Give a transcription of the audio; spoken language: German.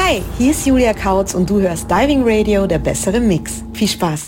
Hi, hier ist Julia Kautz und du hörst Diving Radio, der bessere Mix. Viel Spaß!